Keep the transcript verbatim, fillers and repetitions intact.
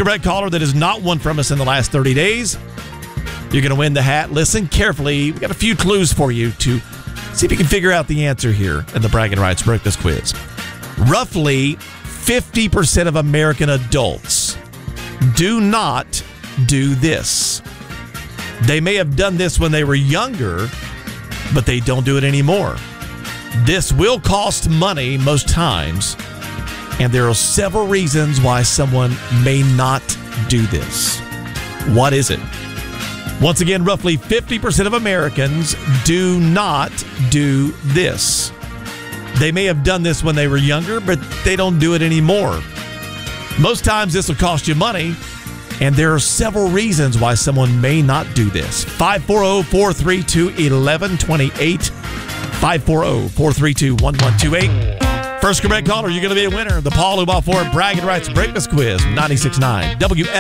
correct caller that has not won from us in the last thirty days, you're going to win the hat. Listen carefully. We've got a few clues for you to see if you can figure out the answer here in the Bragging Rights Breakfast Quiz. Roughly fifty percent of American adults do not do this. They may have done this when they were younger, but they don't do it anymore. This will cost money most times, and there are several reasons why someone may not do this. What is it? Once again, roughly fifty percent of Americans do not do this. They may have done this when they were younger, but they don't do it anymore. Most times this will cost you money, and there are several reasons why someone may not do this. five four zero, four three two, one one two eight. five four zero, four three two, one one two eight. First correct caller, you're going to be a winner of the Paul Ubalfour Bragging Rights Breakfast Quiz, ninety-six point nine W